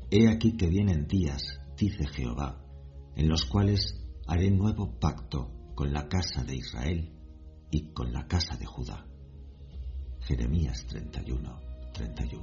He aquí que vienen días, dice Jehová, en los cuales haré nuevo pacto con la casa de Israel y con la casa de Judá. Jeremías 31:31.